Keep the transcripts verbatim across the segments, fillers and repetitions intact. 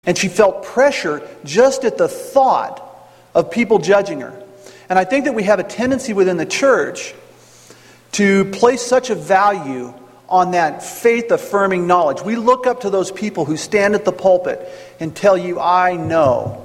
And she felt pressure just at the thought of people judging her. And I think that we have a tendency within the church to place such a value on that faith-affirming knowledge. We look up to those people who stand at the pulpit and tell you, I know.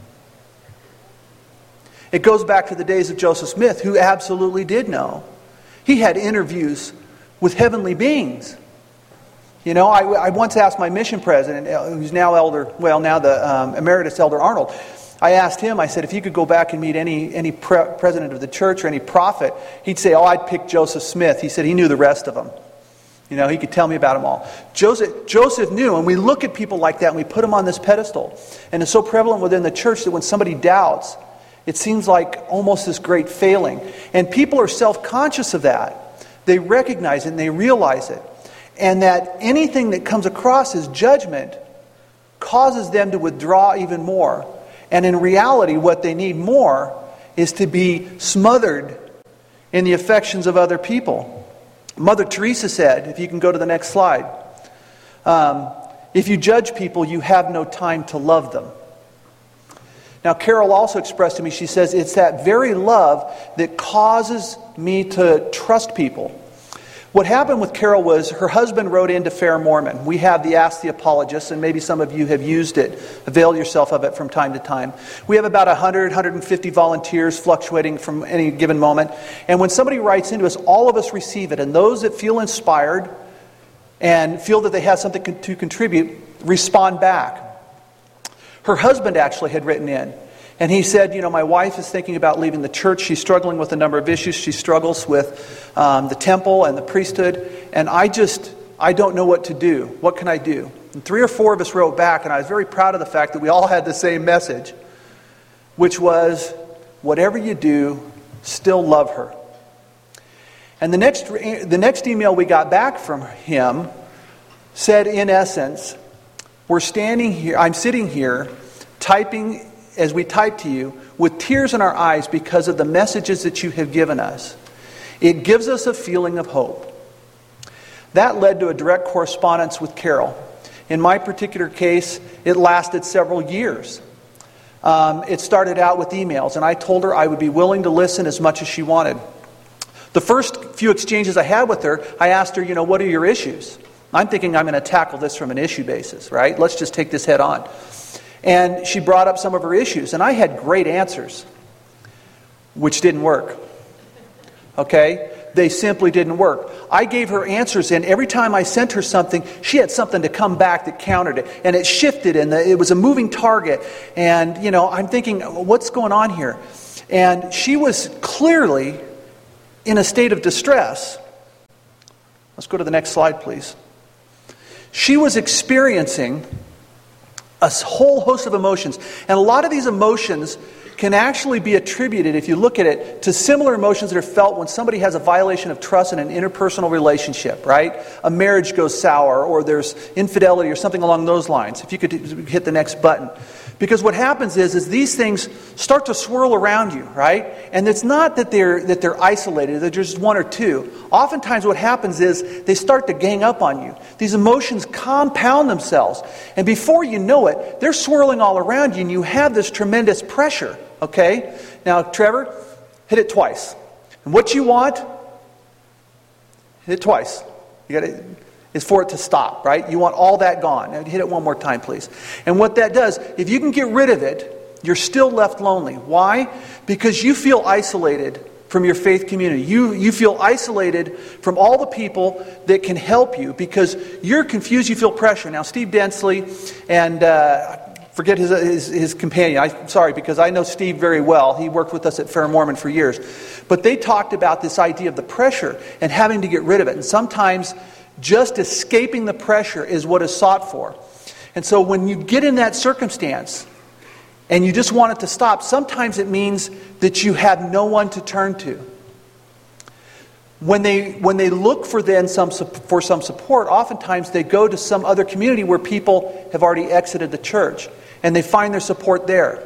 It goes back to the days of Joseph Smith, who absolutely did know. He had interviews with heavenly beings. You know, I, I once asked my mission president, who's now elder, well, now the um, emeritus elder Arnold, I asked him, I said, if you could go back and meet any any pre- president of the church or any prophet, he'd say, oh, I'd pick Joseph Smith. He said he knew the rest of them. You know, he could tell me about them all. Joseph, Joseph knew, and we look at people like that and we put them on this pedestal. And it's so prevalent within the church that when somebody doubts, it seems like almost this great failing. And people are self-conscious of that. They recognize it and they realize it. And that anything that comes across as judgment causes them to withdraw even more. And in reality, what they need more is to be smothered in the affections of other people. Mother Teresa said, if you can go to the next slide, um, if you judge people, you have no time to love them. Now, Carol also expressed to me, she says, it's that very love that causes me to trust people. What happened with Carol was her husband wrote into Fair Mormon. We have the Ask the Apologist, and maybe some of you have used it. Avail yourself of it from time to time. We have about one hundred, one hundred fifty volunteers fluctuating from any given moment. And when somebody writes into us, all of us receive it. And those that feel inspired and feel that they have something to contribute, respond back. Her husband actually had written in. And he said, you know, my wife is thinking about leaving the church. She's struggling with a number of issues. She struggles with um, the temple and the priesthood. And I just, I don't know what to do. What can I do? And three or four of us wrote back, and I was very proud of the fact that we all had the same message, which was, whatever you do, still love her. And the next, the next email we got back from him said, in essence, we're standing here, I'm sitting here, typing as we type to you, with tears in our eyes because of the messages that you have given us. It gives us a feeling of hope. That led to a direct correspondence with Carol. In my particular case, it lasted several years. Um, it started out with emails, and I told her I would be willing to listen as much as she wanted. The first few exchanges I had with her, I asked her, you know, what are your issues? I'm thinking I'm going to tackle this from an issue basis, right? Let's just take this head on. And she brought up some of her issues, and I had great answers, which didn't work. Okay? They simply didn't work. I gave her answers, and every time I sent her something, she had something to come back that countered it. And it shifted, and it was a moving target. And, you know, I'm thinking, what's going on here? And she was clearly in a state of distress. Let's go to the next slide, please. She was experiencing a whole host of emotions. And a lot of these emotions can actually be attributed, if you look at it, to similar emotions that are felt when somebody has a violation of trust in an interpersonal relationship, right? A marriage goes sour, or there's infidelity or something along those lines. If you could hit the next button. Because what happens is, is these things start to swirl around you, right? And it's not that they're that they're isolated, they're just one or two. Oftentimes what happens is they start to gang up on you. These emotions compound themselves. And before you know it, they're swirling all around you, and you have this tremendous pressure, okay? Now, Trevor, hit it twice. And what you want, hit it twice. You got to... is for it to stop, right? You want all that gone. Now, hit it one more time, please. And what that does, if you can get rid of it, you're still left lonely. Why? Because you feel isolated from your faith community. You, you feel isolated from all the people that can help you because you're confused, you feel pressure. Now, Steve Densley and... Uh, Forget his, his his companion. I'm sorry, because I know Steve very well. He worked with us at Fair Mormon for years. But they talked about this idea of the pressure and having to get rid of it. And sometimes just escaping the pressure is what is sought for. And so when you get in that circumstance and you just want it to stop, sometimes it means that you have no one to turn to. When they when they look for then some for some support, oftentimes they go to some other community where people have already exited the church, and they find their support there.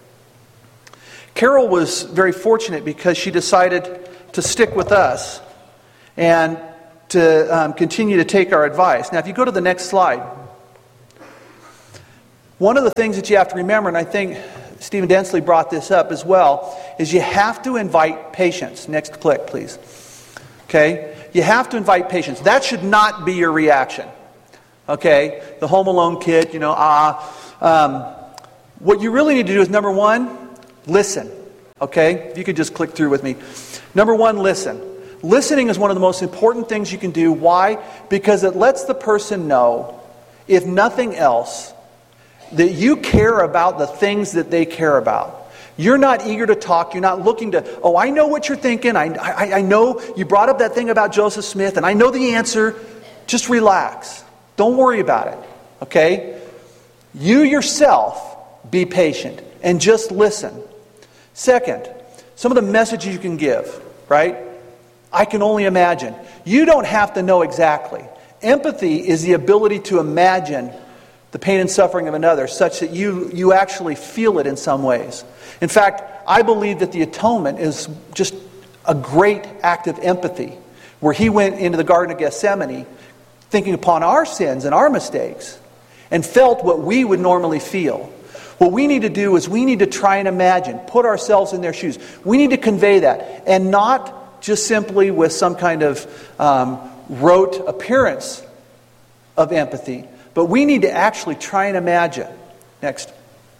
Carol was very fortunate because she decided to stick with us and to um, continue to take our advice. Now, if you go to the next slide, One of the things that you have to remember, and I think Stephen Densley brought this up as well, is you have to invite patience. Next click, please. Okay? You have to invite patience. That should not be your reaction. Okay? The Home Alone kid, you know, ah. Um, what you really need to do is, number one, listen. Okay? If you could just click through with me. Number one, listen. Listening is one of the most important things you can do. Why? Because it lets the person know, if nothing else, that you care about the things that they care about. You're not eager to talk. You're not looking to, oh, I know what you're thinking. I, I, I know you brought up that thing about Joseph Smith, and I know the answer. Just relax. Don't worry about it. Okay? You yourself be patient and just listen. Second, some of the messages you can give, right? I can only imagine. You don't have to know exactly. Empathy is the ability to imagine the pain and suffering of another such that you, you actually feel it in some ways. In fact, I believe that the atonement is just a great act of empathy, where he went into the Garden of Gethsemane thinking upon our sins and our mistakes and felt what we would normally feel. What we need to do is we need to try and imagine, put ourselves in their shoes. We need to convey that, and not just simply with some kind of um, rote appearance of empathy, but we need to actually try and imagine. Next.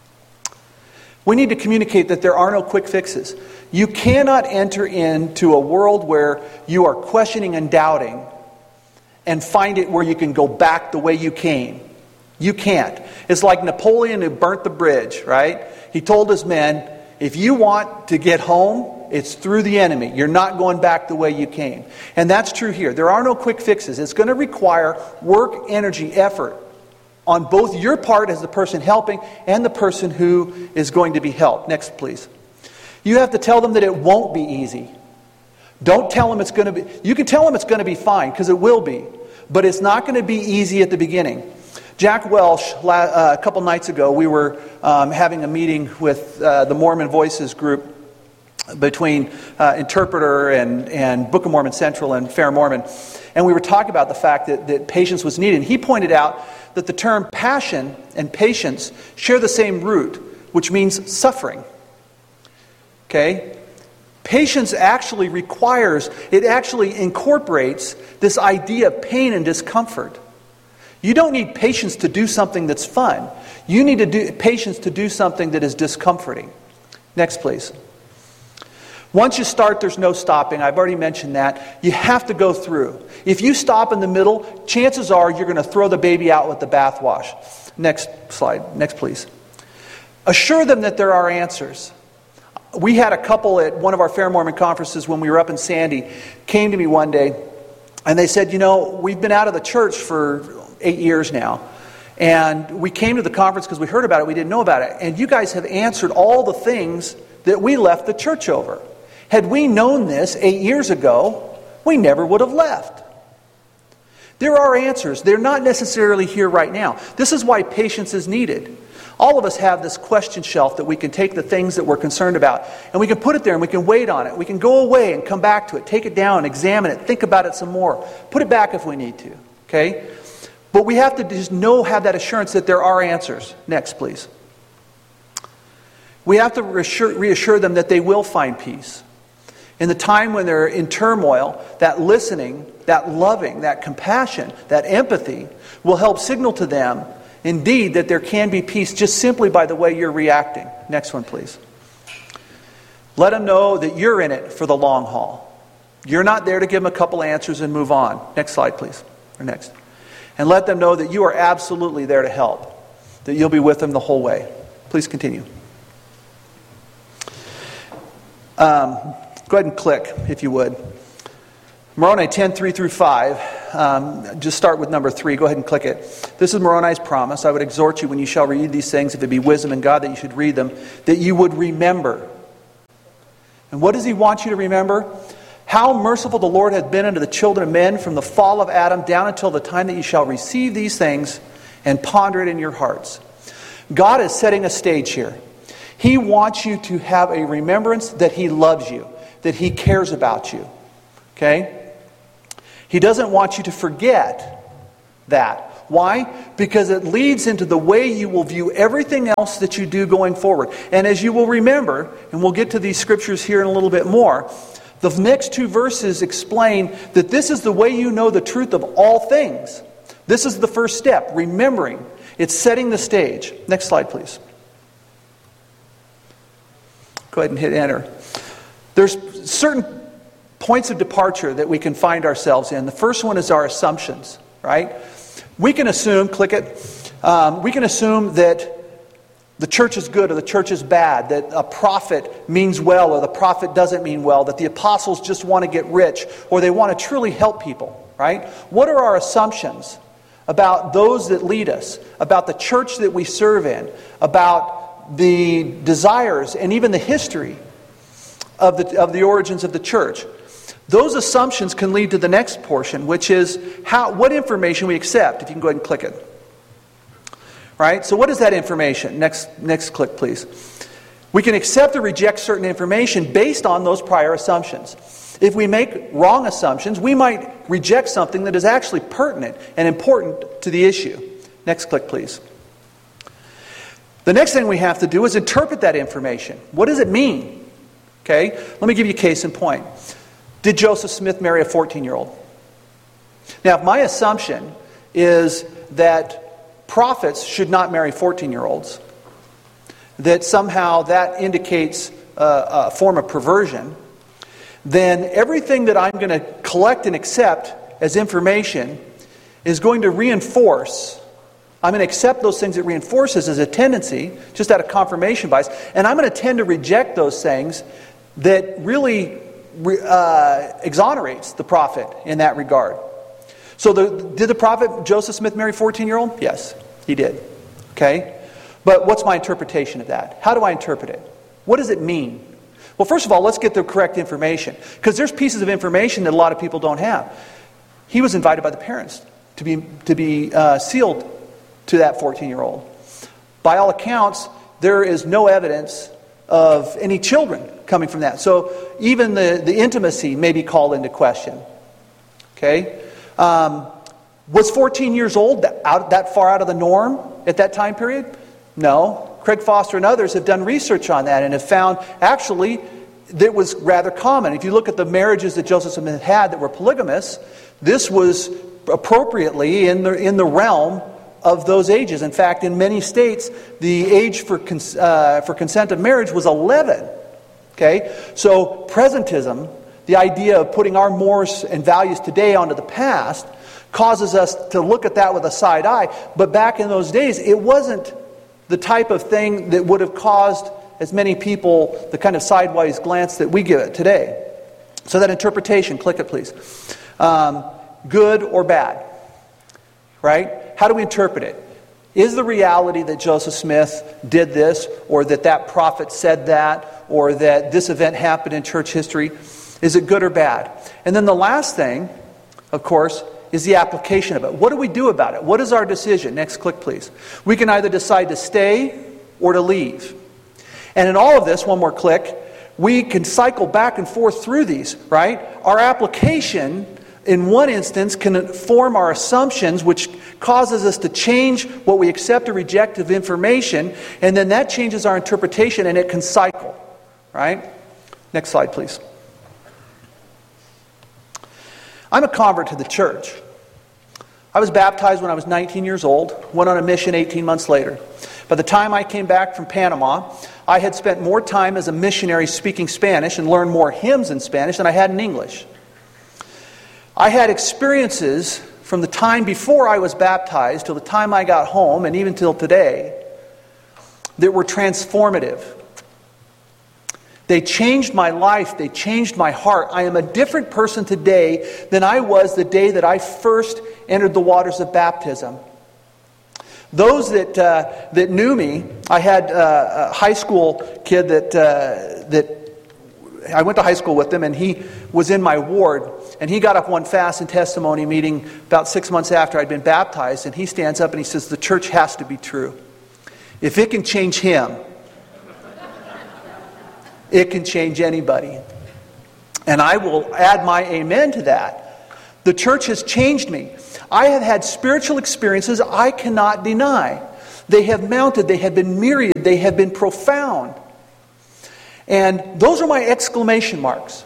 We need to communicate that there are no quick fixes. You cannot enter into a world where you are questioning and doubting and find it where you can go back the way you came. You can't. It's like Napoleon who burnt the bridge, right? He told his men, if you want to get home, it's through the enemy. You're not going back the way you came. And that's true here. There are no quick fixes. It's going to require work, energy, effort on both your part as the person helping and the person who is going to be helped. Next, please. You have to tell them that it won't be easy. Don't tell them it's going to be... You can tell them it's going to be fine, because it will be. But it's not going to be easy at the beginning. Jack Welch, uh, a couple nights ago, we were um, having a meeting with uh, the Mormon Voices group between uh, Interpreter and, and Book of Mormon Central and Fair Mormon. And we were talking about the fact that, that patience was needed. And he pointed out that the term passion and patience share the same root, which means suffering. Okay? Patience actually requires, it actually incorporates this idea of pain and discomfort. You don't need patience to do something that's fun. You need to do patience to do something that is discomforting. Next, please. Once you start, there's no stopping. I've already mentioned that. You have to go through. If you stop in the middle, chances are you're going to throw the baby out with the bathwash. Next slide. Next, please. Assure them that there are answers. We had a couple at one of our Fair Mormon conferences when we were up in Sandy, came to me one day, and they said, you know, we've been out of the church for eight years now. And we came to the conference because we heard about it. We didn't know about it. And you guys have answered all the things that we left the church over. Had we known this eight years ago, we never would have left. There are answers. They're not necessarily here right now. This is why patience is needed. All of us have this question shelf that we can take the things that we're concerned about, and we can put it there and we can wait on it. We can go away and come back to it, take it down, examine it, think about it some more. Put it back if we need to. Okay? But we have to just know, have that assurance that there are answers. Next, please. We have to reassure, reassure them that they will find peace. In the time when they're in turmoil, that listening, that loving, that compassion, that empathy will help signal to them, indeed, that there can be peace just simply by the way you're reacting. Next one, please. Let them know that you're in it for the long haul. You're not there to give them a couple answers and move on. Next slide, please. Or next. And let them know that you are absolutely there to help, that you'll be with them the whole way. Please continue. Um, go ahead and click, if you would. Moroni ten, three through five. Um, just start with number three. Go ahead and click it. This is Moroni's promise. I would exhort you when you shall read these things, if it be wisdom in God that you should read them, that you would remember. And what does he want you to remember? How merciful the Lord hath been unto the children of men from the fall of Adam down until the time that you shall receive these things and ponder it in your hearts. God is setting a stage here. He wants you to have a remembrance that he loves you, that he cares about you. Okay? He doesn't want you to forget that. Why? Because it leads into the way you will view everything else that you do going forward. And as you will remember, and we'll get to these scriptures here in a little bit more, the next two verses explain that this is the way you know the truth of all things. This is the first step, remembering. It's setting the stage. Next slide, please. Go ahead and hit enter. There's certain points of departure that we can find ourselves in. The first one is our assumptions, right? We can assume, click it, um, we can assume that the church is good or the church is bad, that a prophet means well or the prophet doesn't mean well, that the apostles just want to get rich or they want to truly help people, right? What are our assumptions about those that lead us, about the church that we serve in, about the desires and even the history of the, of the origins of the church? Those assumptions can lead to the next portion, which is how what information we accept. If you can go ahead and click it. Right? So what is that information? Next, next click, please. We can accept or reject certain information based on those prior assumptions. If we make wrong assumptions, we might reject something that is actually pertinent and important to the issue. Next click, please. The next thing we have to do is interpret that information. What does it mean? Okay? Let me give you a case in point. Did Joseph Smith marry a fourteen-year-old? Now, if my assumption is that prophets should not marry fourteen-year-olds, that somehow that indicates a, a form of perversion, then everything that I'm going to collect and accept as information is going to reinforce. I'm going to accept those things it reinforces as a tendency, just out of confirmation bias, and I'm going to tend to reject those things that really uh, exonerates the prophet in that regard. So the, did the prophet Joseph Smith marry a fourteen-year-old? Yes, he did. Okay? But what's my interpretation of that? How do I interpret it? What does it mean? Well, first of all, let's get the correct information. Because there's pieces of information that a lot of people don't have. He was invited by the parents to be, to be uh, sealed to that fourteen-year-old. By all accounts, there is no evidence of any children coming from that. So even the, the intimacy may be called into question. Okay? Um, was fourteen years old that, out, that far out of the norm at that time period? No. Craig Foster and others have done research on that and have found actually that it was rather common. If you look at the marriages that Joseph Smith had that were polygamous, this was appropriately in the, in the realm of those ages. In fact, in many states, the age for cons- uh, for consent of marriage was eleven. Okay? So presentism, the idea of putting our mores and values today onto the past, causes us to look at that with a side eye. But back in those days, it wasn't the type of thing that would have caused as many people the kind of sideways glance that we give it today. So that interpretation, click it please. Um, good or bad? Right? How do we interpret it? Is the reality that Joseph Smith did this, or that that prophet said that, or that this event happened in church history, is it good or bad? And then the last thing, of course, is the application of it. What do we do about it? What is our decision? Next click, please. We can either decide to stay or to leave. And in all of this, one more click, we can cycle back and forth through these, right? Our application, in one instance, can inform our assumptions, which causes us to change what we accept or reject of information, and then that changes our interpretation, and it can cycle, right? Next slide, please. I'm a convert to the church. I was baptized when I was nineteen years old, went on a mission eighteen months later. By the time I came back from Panama, I had spent more time as a missionary speaking Spanish and learned more hymns in Spanish than I had in English. I had experiences from the time before I was baptized till the time I got home, and even till today, that were transformative. They changed my life. They changed my heart. I am a different person today than I was the day that I first entered the waters of baptism. Those that uh, that knew me, I had uh, a high school kid that uh, that I went to high school with him, and he was in my ward. And he got up one fast and testimony meeting about six months after I'd been baptized, and he stands up and he says, "The church has to be true. If it can change him, it can change anybody." And I will add my amen to that. The church has changed me. I have had spiritual experiences I cannot deny. They have mounted, they have been myriad, they have been profound. And those are my exclamation marks.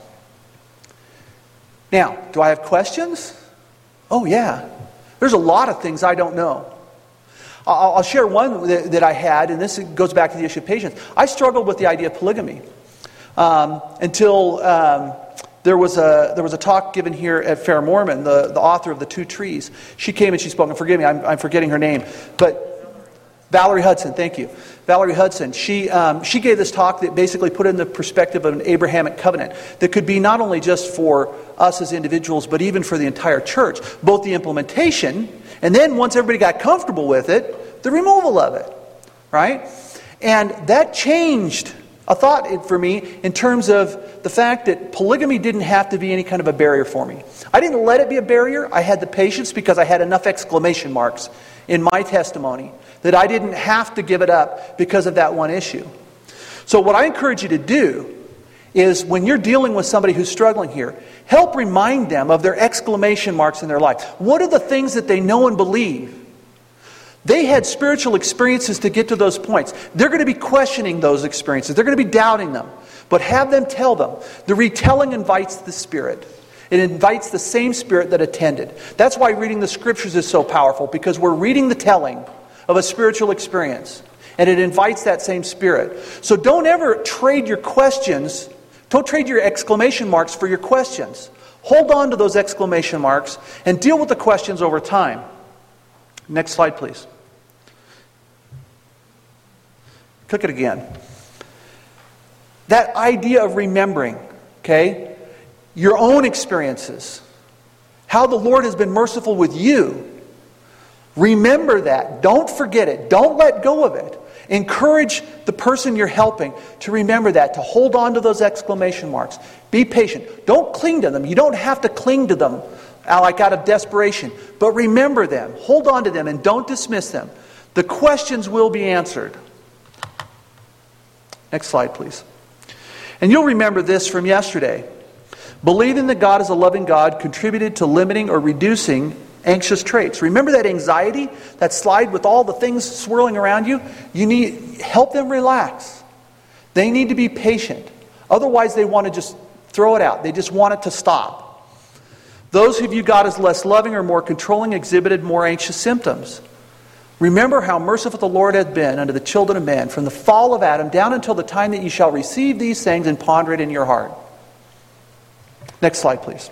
Now, do I have questions? Oh yeah. There's a lot of things I don't know. I'll, I'll share one that, that I had, and this goes back to the issue of patience. I struggled with the idea of polygamy um, until um, there was a there was a talk given here at Fair Mormon, the, the author of The Two Trees. She came and she spoke, and forgive me, I'm, I'm forgetting her name, but Valerie Hudson, thank you. Valerie Hudson, she um, she gave this talk that basically put in the perspective of an Abrahamic covenant that could be not only just for us as individuals, but even for the entire church. Both the implementation, and then once everybody got comfortable with it, the removal of it, right? And that changed a thought for me in terms of the fact that polygamy didn't have to be any kind of a barrier for me. I didn't let it be a barrier. I had the patience because I had enough exclamation marks in my testimony that I didn't have to give it up because of that one issue. So what I encourage you to do is when you're dealing with somebody who's struggling here, help remind them of their exclamation marks in their life. What are the things that they know and believe? They had spiritual experiences to get to those points. They're going to be questioning those experiences. They're going to be doubting them. But have them tell them. The retelling invites the Spirit. It invites the same Spirit that attended. That's why reading the Scriptures is so powerful, because we're reading the telling of a spiritual experience. And it invites that same Spirit. So don't ever trade your questions, don't trade your exclamation marks for your questions. Hold on to those exclamation marks and deal with the questions over time. Next slide, please. Click it again. That idea of remembering, okay, your own experiences, how the Lord has been merciful with you. Remember that. Don't forget it. Don't let go of it. Encourage the person you're helping to remember that, to hold on to those exclamation marks. Be patient. Don't cling to them. You don't have to cling to them like out of desperation. But remember them. Hold on to them and don't dismiss them. The questions will be answered. Next slide, please. And you'll remember this from yesterday. Believing that God is a loving God contributed to limiting or reducing anxious traits. Remember that anxiety, that slide with all the things swirling around you? You need help them relax. They need to be patient. Otherwise, they want to just throw it out. They just want it to stop. Those who view God as less loving or more controlling exhibited more anxious symptoms. Remember how merciful the Lord hath been unto the children of men from the fall of Adam down until the time that ye shall receive these things and ponder it in your heart. Next slide, please.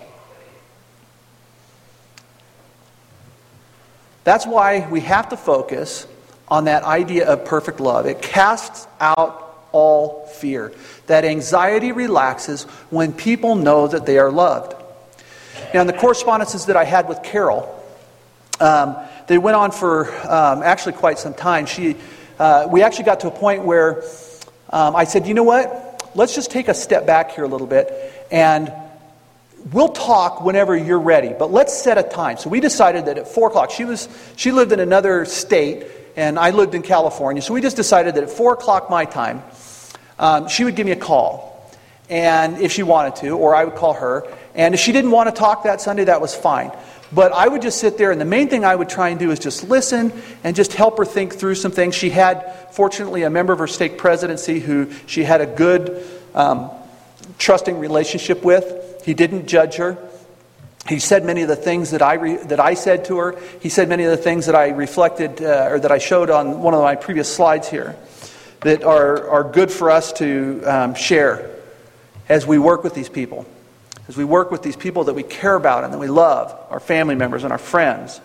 That's why we have to focus on that idea of perfect love. It casts out all fear. That anxiety relaxes when people know that they are loved. Now, in the correspondences that I had with Carol, um, they went on for um, actually quite some time. She, uh, we actually got to a point where um, I said, you know what? Let's just take a step back here a little bit, and we'll talk whenever you're ready, but let's set a time. So we decided that at four o'clock, she was she lived in another state, and I lived in California, so we just decided that at four o'clock my time, um, she would give me a call, and if she wanted to, or I would call her, and if she didn't want to talk that Sunday, that was fine. But I would just sit there, and the main thing I would try and do is just listen and just help her think through some things. She had, fortunately, a member of her stake presidency who she had a good, um, trusting relationship with. He didn't judge her. He said many of the things that I re- that I said to her. He said many of the things that I reflected uh, or that I showed on one of my previous slides here that are, are good for us to um, share as we work with these people. As we work with these people that we care about and that we love, our family members and our friends.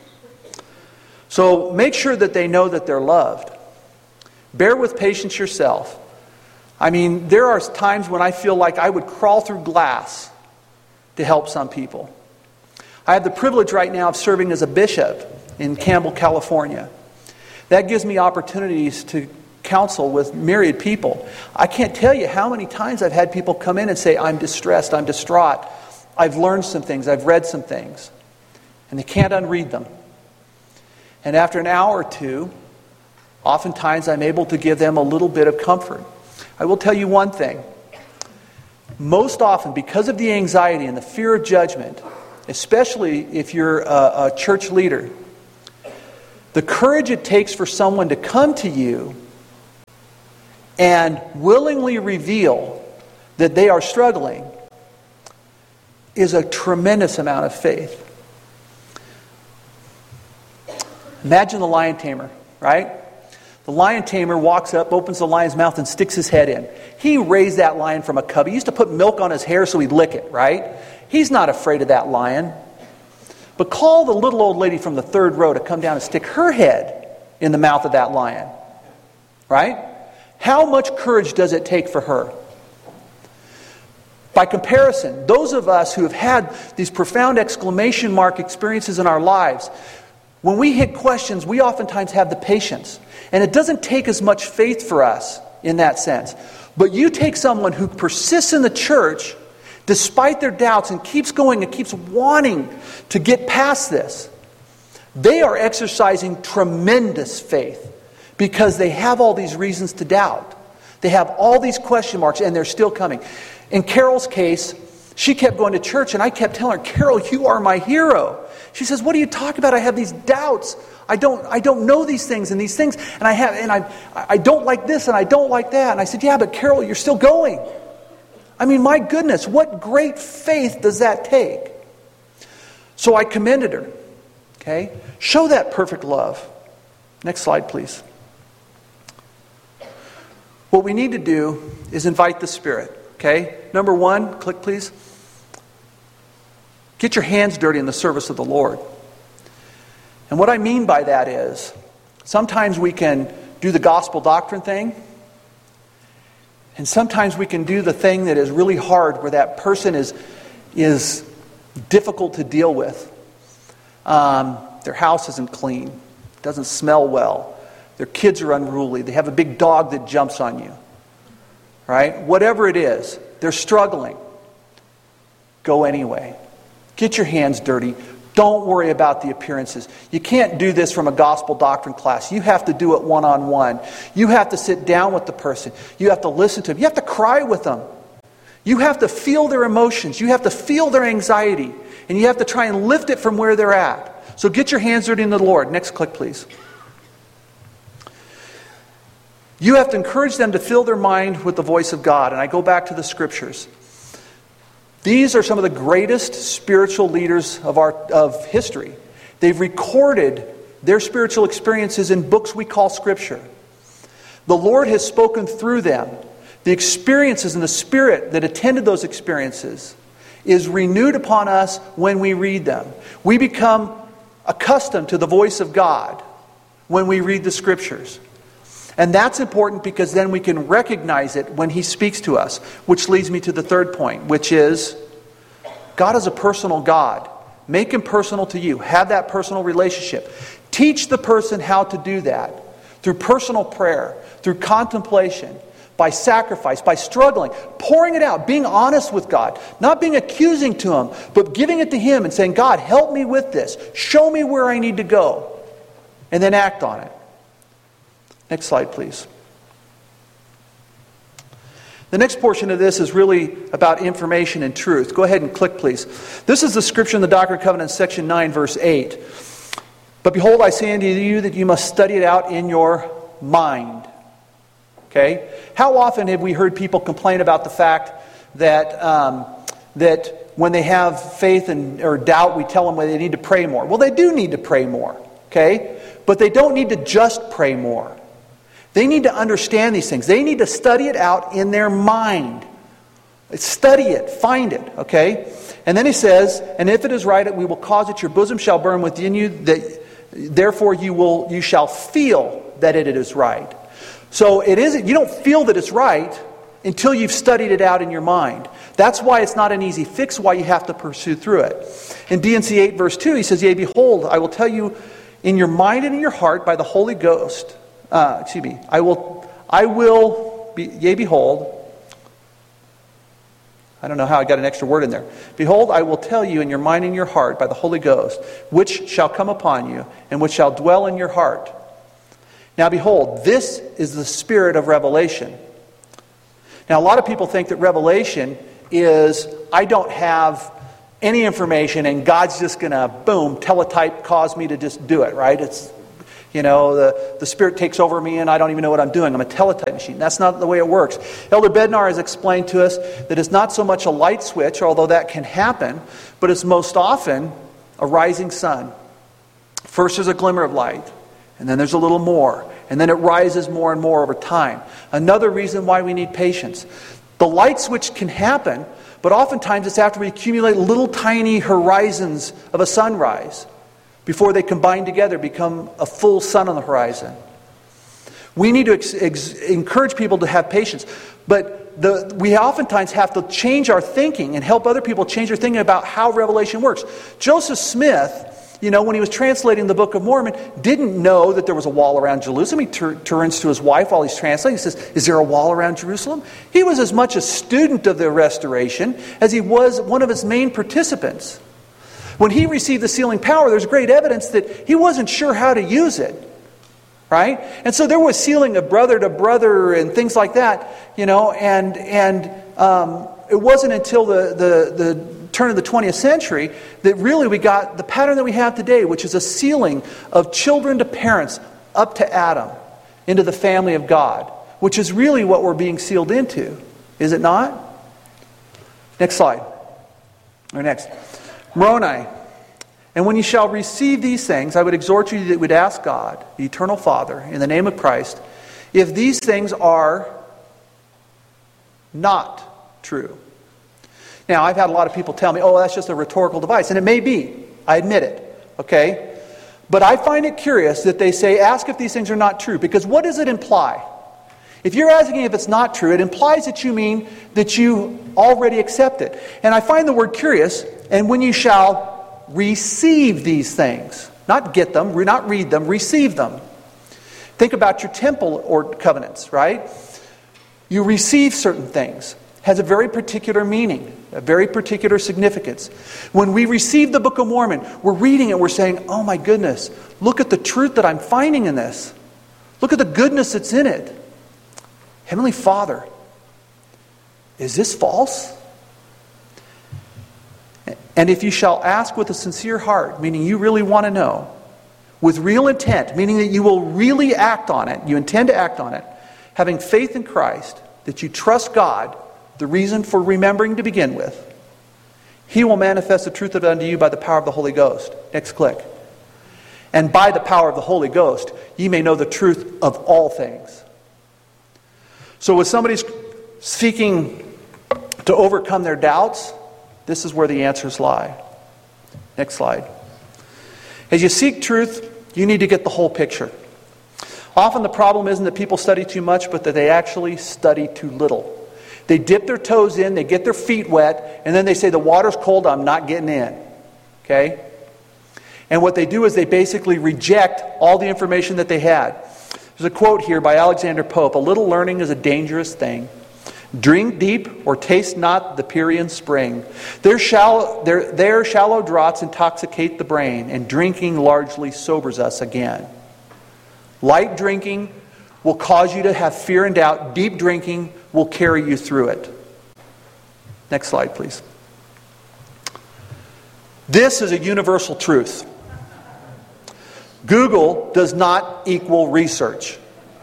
So make sure that they know that they're loved. Bear with patience yourself. I mean, there are times when I feel like I would crawl through glass to help some people. I have the privilege right now of serving as a bishop in Campbell, California. That gives me opportunities to counsel with myriad people. I can't tell you how many times I've had people come in and say, I'm distressed, I'm distraught. I've learned some things, I've read some things. And they can't unread them. And after an hour or two, oftentimes I'm able to give them a little bit of comfort. I will tell you one thing. Most often, because of the anxiety and the fear of judgment, especially if you're a, a church leader, the courage it takes for someone to come to you and willingly reveal that they are struggling is a tremendous amount of faith. Imagine the lion tamer, right? The lion tamer walks up, opens the lion's mouth, and sticks his head in. He raised that lion from a cub. He used to put milk on his hair so he'd lick it, right? He's not afraid of that lion. But call the little old lady from the third row to come down and stick her head in the mouth of that lion, right? How much courage does it take for her? By comparison, those of us who have had these profound exclamation mark experiences in our lives, when we hit questions, we oftentimes have the patience. And it doesn't take as much faith for us in that sense. But you take someone who persists in the church despite their doubts and keeps going and keeps wanting to get past this. They are exercising tremendous faith because they have all these reasons to doubt. They have all these question marks and they're still coming. In Carol's case, she kept going to church and I kept telling her, Carol, you are my hero. She says, what are you talking about? I have these doubts. I don't I don't know these things and these things. And I have and I I don't like this and I don't like that. And I said, yeah, but Carol, you're still going. I mean, my goodness, what great faith does that take? So I commended her. Okay? Show that perfect love. Next slide, please. What we need to do is invite the Spirit. Okay? Number one, click please. Get your hands dirty in the service of the Lord. And what I mean by that is, sometimes we can do the gospel doctrine thing, and sometimes we can do the thing that is really hard, where that person is, is difficult to deal with. Um, their house isn't clean, doesn't smell well, their kids are unruly, they have a big dog that jumps on you. Right? Whatever it is, they're struggling. Go anyway. Get your hands dirty. Don't worry about the appearances. You can't do this from a gospel doctrine class. You have to do it one-on-one. You have to sit down with the person. You have to listen to them. You have to cry with them. You have to feel their emotions. You have to feel their anxiety. And you have to try and lift it from where they're at. So get your hands dirty in the Lord. Next click, please. You have to encourage them to fill their mind with the voice of God. And I go back to the scriptures. These are some of the greatest spiritual leaders of our of history. They've recorded their spiritual experiences in books we call Scripture. The Lord has spoken through them. The experiences and the spirit that attended those experiences is renewed upon us when we read them. We become accustomed to the voice of God when we read the Scriptures. And that's important because then we can recognize it when He speaks to us. Which leads me to the third point, which is God is a personal God. Make Him personal to you. Have that personal relationship. Teach the person how to do that through personal prayer, through contemplation, by sacrifice, by struggling, pouring it out, being honest with God, not being accusing to Him, but giving it to Him and saying, God, help me with this. Show me where I need to go. And then act on it. Next slide, please. The next portion of this is really about information and truth. Go ahead and click, please. This is the scripture in the Doctrine and Covenants, section nine, verse eight. But behold, I say unto you that you must study it out in your mind. Okay? How often have we heard people complain about the fact that um, that when they have faith and or doubt, we tell them they need to pray more. Well, they do need to pray more. Okay? But they don't need to just pray more. They need to understand these things. They need to study it out in their mind. Study it. Find it. Okay? And then he says, and if it is right, we will cause it, your bosom shall burn within you, that therefore you will you shall feel that it is right. So it isn't, you don't feel that it's right until you've studied it out in your mind. That's why it's not an easy fix, why you have to pursue through it. In D and C eight verse two, he says, yea, behold, I will tell you in your mind and in your heart by the Holy Ghost. Uh, excuse me. I will, I will, be, yea, behold. I don't know how I got an extra word in there. Behold, I will tell you in your mind and your heart by the Holy Ghost, which shall come upon you, and which shall dwell in your heart. Now behold, this is the spirit of revelation. Now a lot of people think that revelation is, I don't have any information and God's just going to, boom, teletype cause me to just do it, right? It's, you know, the, the Spirit takes over me and I don't even know what I'm doing. I'm a teletype machine. That's not the way it works. Elder Bednar has explained to us that it's not so much a light switch, although that can happen, but it's most often a rising sun. First there's a glimmer of light, and then there's a little more, and then it rises more and more over time. Another reason why we need patience. The light switch can happen, but oftentimes it's after we accumulate little tiny horizons of a sunrise before they combine together, become a full sun on the horizon. We need to ex- ex- encourage people to have patience, but the, we oftentimes have to change our thinking and help other people change their thinking about how Revelation works. Joseph Smith, you know, when he was translating the Book of Mormon, didn't know that there was a wall around Jerusalem. He tur- turns to his wife while he's translating. He says, is there a wall around Jerusalem? He was as much a student of the restoration as he was one of its main participants. When he received the sealing power, there's great evidence that he wasn't sure how to use it. Right? And so there was sealing of brother to brother and things like that, you know, and and um, it wasn't until the, the, the turn of the twentieth century that really we got the pattern that we have today, which is a sealing of children to parents up to Adam into the family of God, which is really what we're being sealed into. Is it not? Next slide. Or next. Moroni. And when you shall receive these things, I would exhort you that you would ask God, the eternal Father, in the name of Christ, if these things are not true. Now, I've had a lot of people tell me, oh, that's just a rhetorical device. And it may be. I admit it. Okay? But I find it curious that they say, ask if these things are not true. Because what does it imply? If you're asking if it's not true, it implies that you mean that you already accept it. And I find the word curious, and when you shall receive these things. Not get them, not read them, receive them. Think about your temple or covenants, right? You receive certain things. It has a very particular meaning, a very particular significance. When we receive the Book of Mormon, we're reading it, we're saying, oh my goodness, look at the truth that I'm finding in this. Look at the goodness that's in it. Heavenly Father, is this false? And if you shall ask with a sincere heart, meaning you really want to know, with real intent, meaning that you will really act on it, you intend to act on it, having faith in Christ, that you trust God, the reason for remembering to begin with, He will manifest the truth of it unto you by the power of the Holy Ghost. Next click. And by the power of the Holy Ghost, ye may know the truth of all things. So when somebody's seeking to overcome their doubts, this is where the answers lie. Next slide. As you seek truth, you need to get the whole picture. Often the problem isn't that people study too much, but that they actually study too little. They dip their toes in, they get their feet wet, and then they say, the water's cold, I'm not getting in. Okay? And what they do is they basically reject all the information that they had. There's a quote here by Alexander Pope, a little learning is a dangerous thing. Drink deep or taste not the Pierian spring. Their shallow, their, their shallow draughts intoxicate the brain, and drinking largely sobers us again. Light drinking will cause you to have fear and doubt. Deep drinking will carry you through it. Next slide, please. This is a universal truth. Google does not equal research.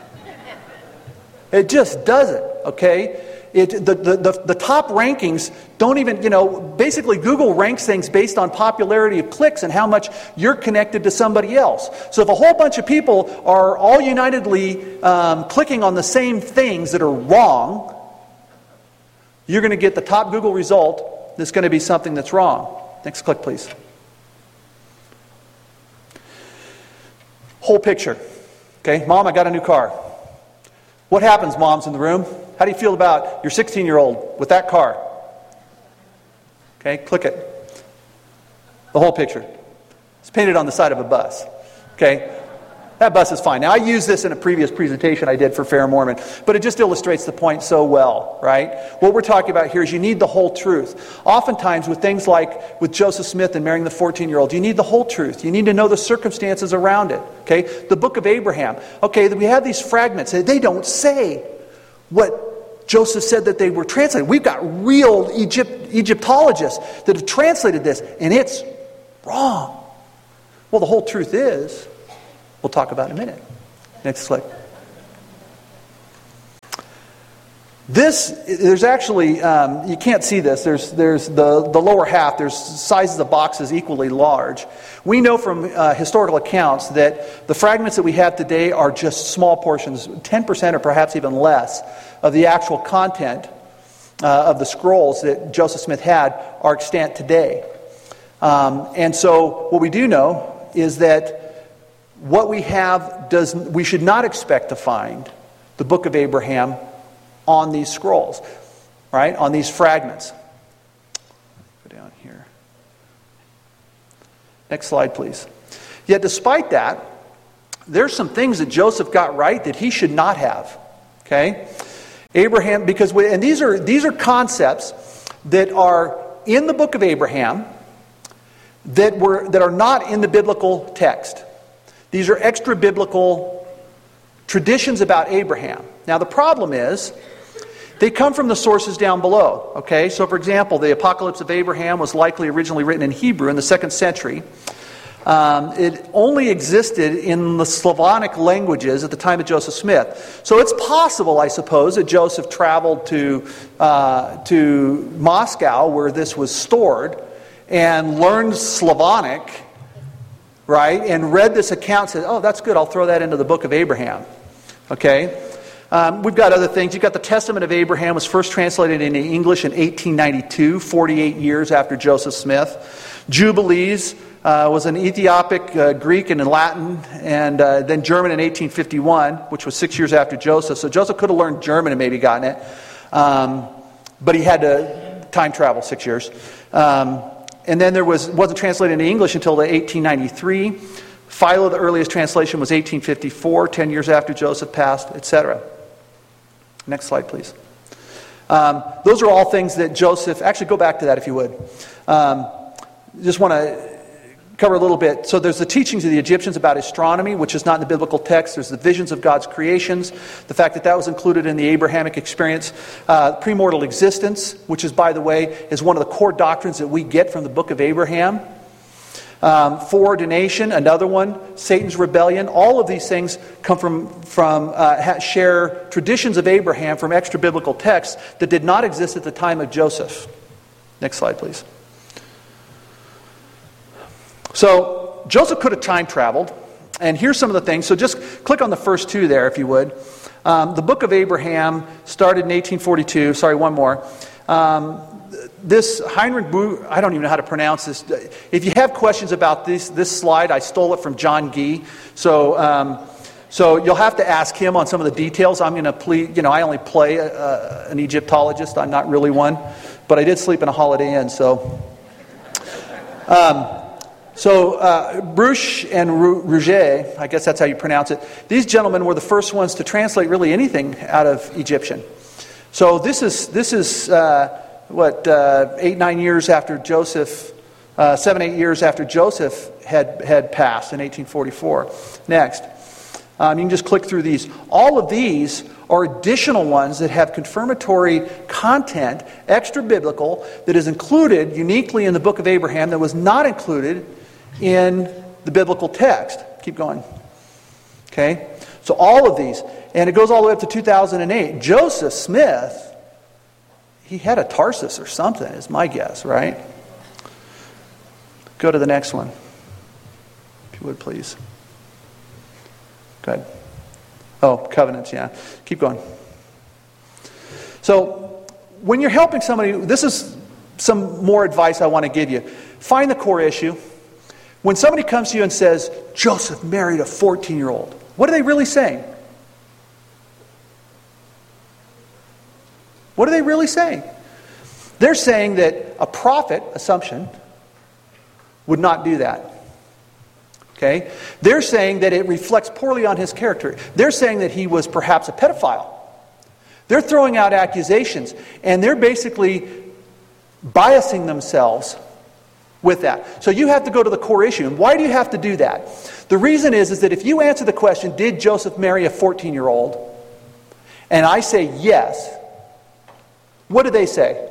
It just doesn't, okay? It, the, the, the, the top rankings don't even, you know, basically Google ranks things based on popularity of clicks and how much you're connected to somebody else. So if a whole bunch of people are all unitedly um, clicking on the same things that are wrong, you're going to get the top Google result that's going to be something that's wrong. Next click, please. Whole picture. Okay, Mom, I got a new car. What happens, moms in the room? How do you feel about your sixteen-year-old with that car? Okay, click it. The whole picture. It's painted on the side of a bus. Okay, that bus is fine. Now, I used this in a previous presentation I did for Fair Mormon, but it just illustrates the point so well, right? What we're talking about here is you need the whole truth. Oftentimes with things like with Joseph Smith and marrying the fourteen-year-old, you need the whole truth. You need to know the circumstances around it, okay? The book of Abraham. Okay, we have these fragments. They don't say what Joseph said that they were translated. We've got real Egypt, Egyptologists that have translated this, and it's wrong. Well, the whole truth is, we'll talk about in a minute. Next slide. This, there's actually, um, you can't see this, there's there's the, the lower half, there's sizes of boxes equally large. We know from uh, historical accounts that the fragments that we have today are just small portions, ten percent or perhaps even less of the actual content uh, of the scrolls that Joseph Smith had are extant today. Um, and so what we do know is that what we have, does we should not expect to find the Book of Abraham on these scrolls, right? On these fragments. Go down here. Next slide, please. Yet despite that, there's some things that Joseph got right that he should not have. Okay? Abraham, because we, and these are these are concepts that are in the book of Abraham that were that are not in the biblical text. These are extra biblical traditions about Abraham. Now the problem is, they come from the sources down below. Okay, so for example, the Apocalypse of Abraham was likely originally written in Hebrew in the second century. Um, it only existed in the Slavonic languages at the time of Joseph Smith. So it's possible, I suppose, that Joseph traveled to uh, to Moscow, where this was stored, and learned Slavonic, right, and read this account and said, "Oh, that's good. I'll throw that into the book of Abraham." Okay. Um, we've got other things. You've got the Testament of Abraham was first translated into English in eighteen ninety-two, forty-eight years after Joseph Smith. Jubilees uh, was in Ethiopic, uh, Greek, and in Latin, and uh, then German in eighteen fifty-one, which was six years after Joseph. So Joseph could have learned German and maybe gotten it, um, but he had to time travel six years. Um, and then there was wasn't translated into English until the eighteen ninety-three. Philo, the earliest translation, was eighteen fifty-four, ten years after Joseph passed, et cetera. Next slide, please. Um, those are all things that Joseph... Actually, go back to that if you would. Um, just want to cover a little bit. So there's the teachings of the Egyptians about astronomy, which is not in the biblical text. There's the visions of God's creations, the fact that that was included in the Abrahamic experience. Uh, premortal existence, which is, by the way, is one of the core doctrines that we get from the book of Abraham. Um, foreordination, another one. Satan's rebellion. All of these things come from, from uh, share traditions of Abraham from extra biblical texts that did not exist at the time of Joseph. Next slide, please. So Joseph could have time traveled, and here's some of the things. So just click on the first two there, if you would. Um, the book of Abraham started in eighteen forty-two. Sorry, one more. Um, This Heinrich Bu, I don't even know how to pronounce this. If you have questions about this this slide, I stole it from John Gee. So, um, so you'll have to ask him on some of the details. I'm going to plead, you know, I only play a, a, an Egyptologist. I'm not really one, but I did sleep in a Holiday Inn. So, um, so uh, Bruch and Rouget, I guess that's how you pronounce it. These gentlemen were the first ones to translate really anything out of Egyptian. So this is this is. Uh, What, uh, eight, nine years after Joseph, uh, seven, eight years after Joseph had, had passed in eighteen forty-four. Next. Um, you can just click through these. All of these are additional ones that have confirmatory content, extra biblical, that is included uniquely in the book of Abraham that was not included in the biblical text. Keep going. Okay? So all of these. And it goes all the way up to two thousand eight. Joseph Smith, he had a Tarsus or something, is my guess, right? Go to the next one, if you would, please. Good. Oh, covenants, yeah. Keep going. So, when you're helping somebody, this is some more advice I want to give you. Find the core issue. When somebody comes to you and says, Joseph married a fourteen-year-old, what are they really saying? What are they really saying? They're saying that a prophet, assumption, would not do that. Okay? They're saying that it reflects poorly on his character. They're saying that he was perhaps a pedophile. They're throwing out accusations, and they're basically biasing themselves with that. So you have to go to the core issue. And why do you have to do that? The reason is, is that if you answer the question, did Joseph marry a fourteen-year-old? And I say yes, What do they say?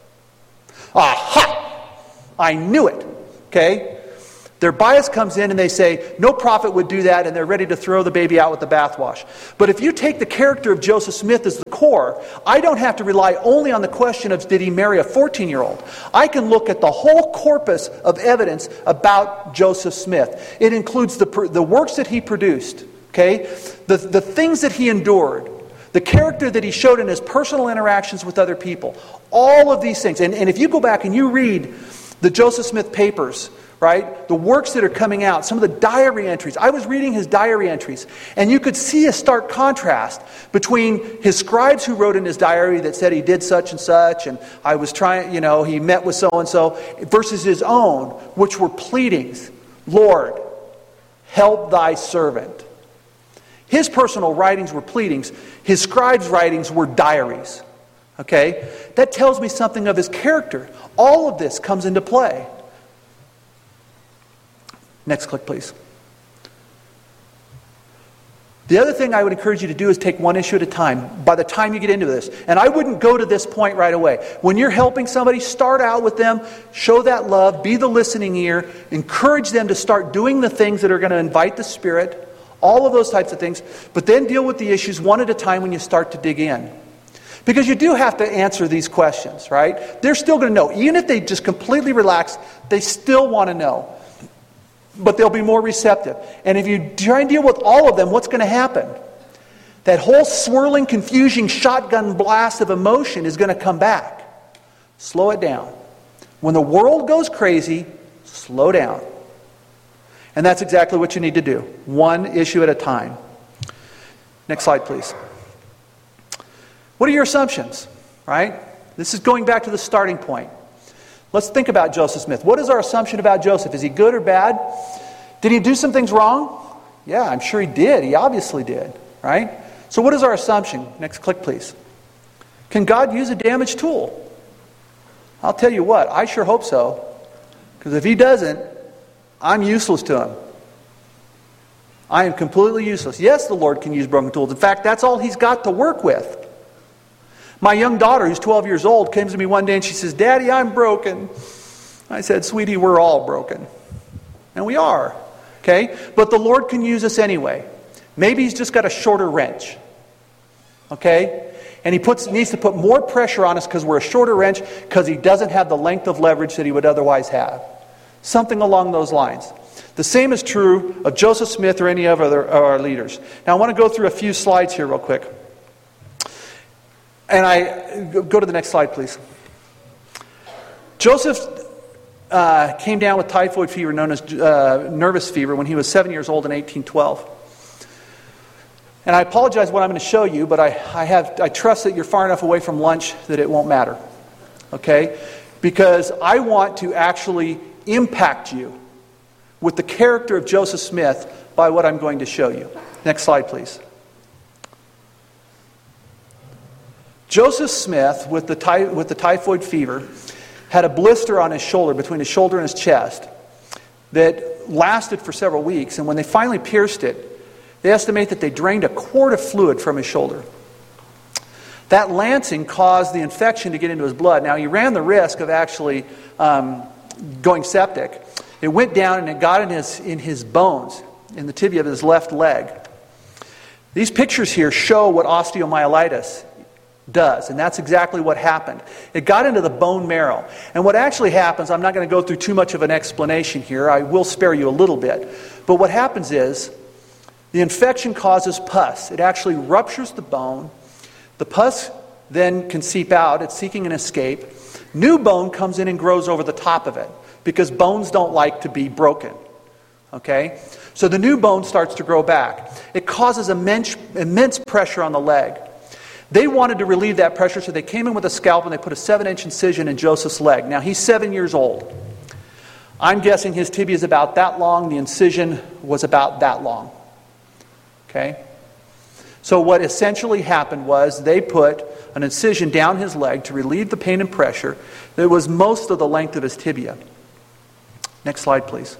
Aha! I knew it. Okay? Their bias comes in and they say, no prophet would do that, and they're ready to throw the baby out with the bathwash. But if you take the character of Joseph Smith as the core, I don't have to rely only on the question of did he marry a fourteen-year-old. I can look at the whole corpus of evidence about Joseph Smith. It includes the, the works that he produced, okay, the, the things that he endured, the character that he showed in his personal interactions with other people. All of these things. And, and if you go back and you read the Joseph Smith papers, right? The works that are coming out, some of the diary entries. I was reading his diary entries, and you could see a stark contrast between his scribes who wrote in his diary that said he did such and such, and I was trying, you know, he met with so-and-so, versus his own, which were pleadings. Lord, help thy servant. His personal writings were pleadings. His scribes' writings were diaries. Okay? That tells me something of his character. All of this comes into play. Next click, please. The other thing I would encourage you to do is take one issue at a time by the time you get into this. And I wouldn't go to this point right away. When you're helping somebody, start out with them, show that love, be the listening ear, encourage them to start doing the things that are going to invite the Spirit, all of those types of things, but then deal with the issues one at a time when you start to dig in. Because you do have to answer these questions, right? They're still going to know. Even if they just completely relax, they still want to know. But they'll be more receptive. And if you try and deal with all of them, what's going to happen? That whole swirling, confusing shotgun blast of emotion is going to come back. Slow it down. When the world goes crazy, slow down. And that's exactly what you need to do. One issue at a time. Next slide, please. What are your assumptions? Right? This is going back to the starting point. Let's think about Joseph Smith. What is our assumption about Joseph? Is he good or bad? Did he do some things wrong? Yeah, I'm sure he did. He obviously did. Right? So what is our assumption? Next click, please. Can God use a damaged tool? I'll tell you what, I sure hope so. Because if he doesn't, I'm useless to him. I am completely useless. Yes, the Lord can use broken tools. In fact, that's all he's got to work with. My young daughter, who's twelve years old, came to me one day and she says, Daddy, I'm broken. I said, sweetie, we're all broken. And we are. Okay? But the Lord can use us anyway. Maybe he's just got a shorter wrench. Okay? And he puts needs to put more pressure on us because we're a shorter wrench because he doesn't have the length of leverage that he would otherwise have. Something along those lines. The same is true of Joseph Smith or any of our, our leaders. Now I want to go through a few slides here real quick. And I go to the next slide, please. Joseph uh, came down with typhoid fever, known as uh, nervous fever, when he was seven years old in eighteen twelve. And I apologize what I'm going to show you, but I, I have I trust that you're far enough away from lunch that it won't matter. Okay? Because I want to actually impact you with the character of Joseph Smith by what I'm going to show you. Next slide, please. Joseph Smith, with the, ty- with the typhoid fever, had a blister on his shoulder, between his shoulder and his chest, that lasted for several weeks. And when they finally pierced it, they estimate that they drained a quart of fluid from his shoulder. That lancing caused the infection to get into his blood. Now, he ran the risk of actually um, going septic. It went down and it got in his, in his bones, in the tibia of his left leg. These pictures here show what osteomyelitis does, and that's exactly what happened. It got into the bone marrow. And what actually happens, I'm not going to go through too much of an explanation here. I will spare you a little bit. But what happens is the infection causes pus. It actually ruptures the bone. The pus then can seep out. It's seeking an escape. New bone comes in and grows over the top of it because bones don't like to be broken. Okay? So the new bone starts to grow back. It causes immense, immense pressure on the leg. They wanted to relieve that pressure, so they came in with a scalpel and they put a seven-inch incision in Joseph's leg. Now, he's seven years old. I'm guessing his tibia is about that long. The incision was about that long. Okay? So what essentially happened was they put an incision down his leg to relieve the pain and pressure that was most of the length of his tibia. Next slide, please.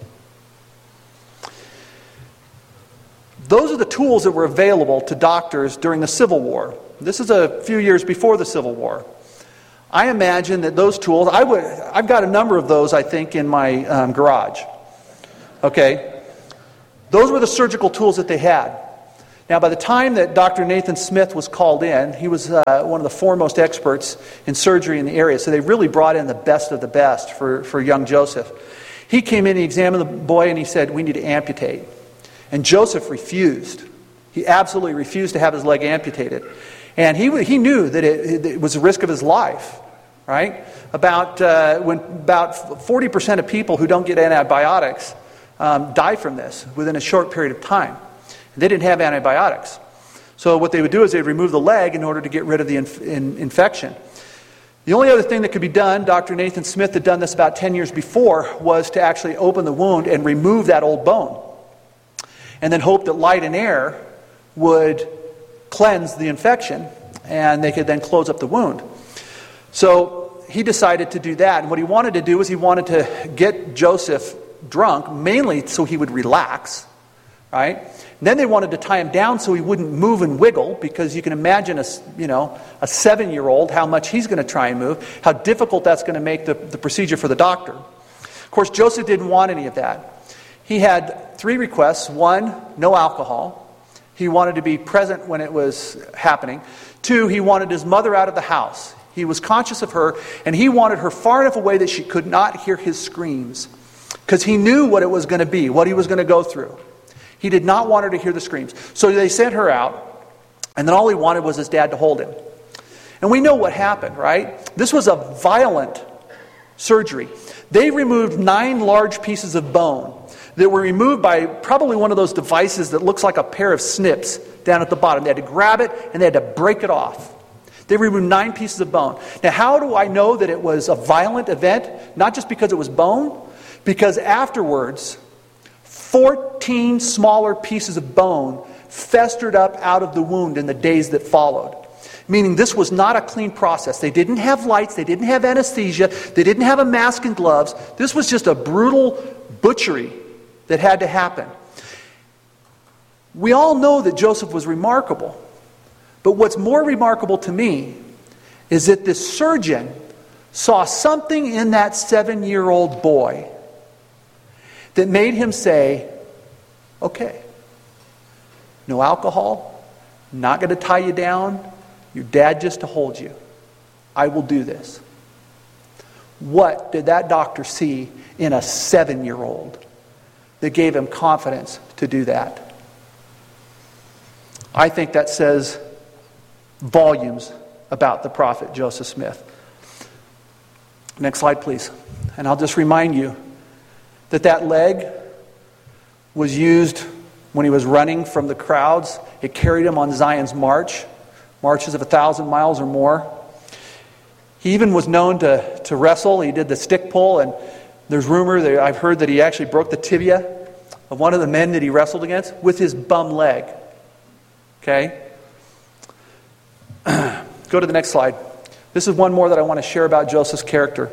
Those are the tools that were available to doctors during the Civil War. This is a few years before the Civil War. I imagine that those tools, I would, I've got a number of those, I think, in my um, garage. Okay? Those were the surgical tools that they had. Now, by the time that Doctor Nathan Smith was called in, he was uh, one of the foremost experts in surgery in the area, so they really brought in the best of the best for, for young Joseph. He came in, he examined the boy, and he said, we need to amputate. And Joseph refused. He absolutely refused to have his leg amputated. And he he knew that it, it was a risk of his life, right? About, uh, when, about forty percent of people who don't get antibiotics um, die from this within a short period of time. They didn't have antibiotics. So what they would do is they'd remove the leg in order to get rid of the inf- in, infection. The only other thing that could be done, Doctor Nathan Smith had done this about ten years before, was to actually open the wound and remove that old bone. And then hope that light and air would cleanse the infection and they could then close up the wound. So he decided to do that. And what he wanted to do was he wanted to get Joseph drunk, mainly so he would relax, right? And then they wanted to tie him down so he wouldn't move and wiggle, because you can imagine a, you know, a seven-year-old, how much he's going to try and move, how difficult that's going to make the, the procedure for the doctor. Of course, Joseph didn't want any of that. He had three requests. One, no alcohol. He wanted to be present when it was happening. Two, he wanted his mother out of the house. He was conscious of her, and he wanted her far enough away that she could not hear his screams, because he knew what it was going to be, what he was going to go through. He did not want her to hear the screams. So they sent her out, and then all he wanted was his dad to hold him. And we know what happened, right? This was a violent surgery. They removed nine large pieces of bone that were removed by probably one of those devices that looks like a pair of snips down at the bottom. They had to grab it and they had to break it off. They removed nine pieces of bone. Now, how do I know that it was a violent event? Not just because it was bone, because afterwards, fourteen smaller pieces of bone festered up out of the wound in the days that followed. Meaning this was not a clean process. They didn't have lights, they didn't have anesthesia, they didn't have a mask and gloves. This was just a brutal butchery that had to happen. We all know that Joseph was remarkable. But what's more remarkable to me is that this surgeon saw something in that seven-year-old boy that made him say, okay, no alcohol, not going to tie you down, your dad just to hold you. I will do this. What did that doctor see in a seven-year-old that gave him confidence to do that? I think that says volumes about the prophet Joseph Smith. Next slide, please. And I'll just remind you that that leg was used when he was running from the crowds. It carried him on Zion's march, marches of a thousand miles or more. He even was known to, to wrestle. He did the stick pull, and there's rumor that I've heard that he actually broke the tibia of one of the men that he wrestled against with his bum leg. Okay? Go to the next slide. This is one more that I want to share about Joseph's character.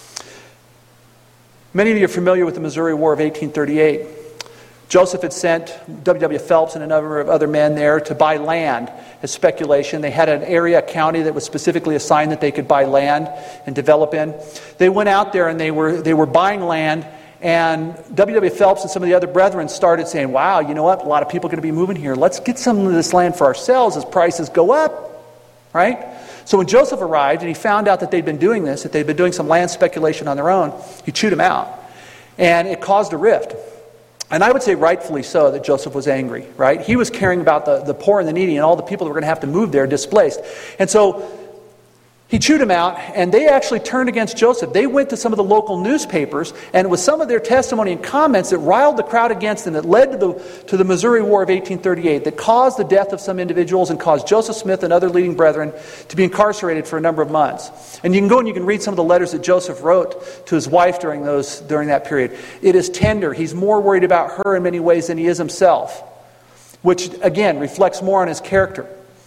Many of you are familiar with the Missouri War of eighteen thirty-eight. Joseph had sent W W Phelps and a number of other men there to buy land as speculation. They had an area, a county that was specifically assigned that they could buy land and develop in. They went out there and they were they were buying land, and W W Phelps and some of the other brethren started saying, wow, you know what, a lot of people are going to be moving here. Let's get some of this land for ourselves as prices go up, right? So when Joseph arrived and he found out that they'd been doing this, that they'd been doing some land speculation on their own, he chewed them out. And it caused a rift. And I would say rightfully so that Joseph was angry, right? He was caring about the, the poor and the needy and all the people that were going to have to move there displaced. And so he chewed them out, and they actually turned against Joseph. They went to some of the local newspapers, and it was some of their testimony and comments that riled the crowd against them that led to the, to the Missouri War of eighteen thirty-eight, that caused the death of some individuals and caused Joseph Smith and other leading brethren to be incarcerated for a number of months. And you can go and you can read some of the letters that Joseph wrote to his wife during those during that period. It is tender. He's more worried about her in many ways than he is himself, which, again, reflects more on his character.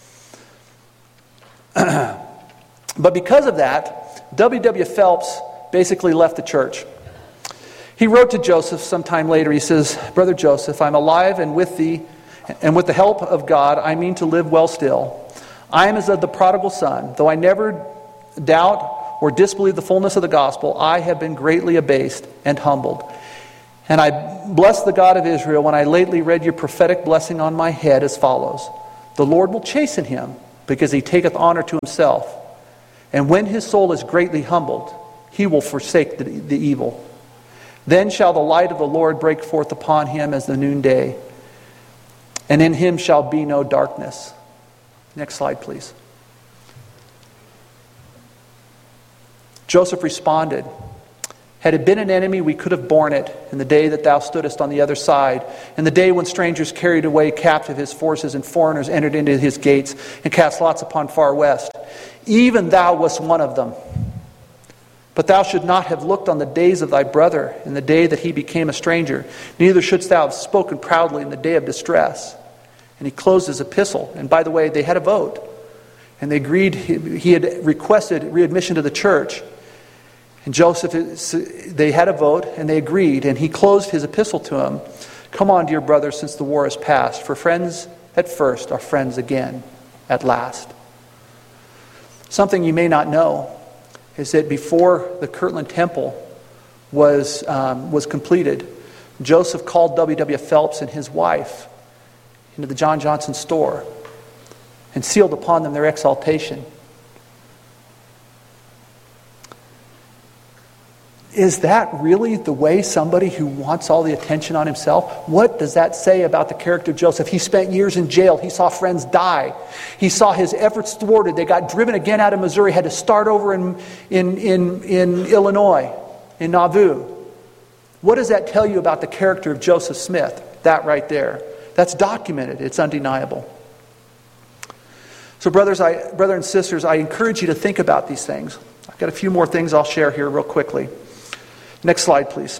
But because of that, W W Phelps basically left the church. He wrote to Joseph sometime later. He says, Brother Joseph, I'm alive, and with thee, and with the help of God, I mean to live well still. I am as of the prodigal son, though I never doubt or disbelieved the fullness of the gospel, I have been greatly abased and humbled. And I bless the God of Israel when I lately read your prophetic blessing on my head as follows. The Lord will chasten him, because he taketh honor to himself. And when his soul is greatly humbled, he will forsake the, the evil. Then shall the light of the Lord break forth upon him as the noonday, and in him shall be no darkness. Next slide, please. Joseph responded, had it been an enemy, we could have borne it in the day that thou stoodest on the other side, in the day when strangers carried away captive his forces and foreigners entered into his gates and cast lots upon far west. Even thou wast one of them. But thou should not have looked on the days of thy brother in the day that he became a stranger, neither shouldst thou have spoken proudly in the day of distress. And he closed his epistle. And by the way, they had a vote. And they agreed, he had requested readmission to the church. And Joseph, they had a vote and they agreed. And he closed his epistle to him. Come on, dear brothers, since the war is past. For friends at first are friends again at last. Something you may not know is that before the Kirtland Temple was, um, was completed, Joseph called W W Phelps and his wife into the John Johnson store and sealed upon them their exaltation. Is that really the way somebody who wants all the attention on himself? What does that say about the character of Joseph? He spent years in jail. He saw friends die. He saw his efforts thwarted. They got driven again out of Missouri, had to start over in, in, in, in Illinois, in Nauvoo. What does that tell you about the character of Joseph Smith? That right there. That's documented. It's undeniable. So brothers, I, brother and sisters, I encourage you to think about these things. I've got a few more things I'll share here real quickly. Next slide, please.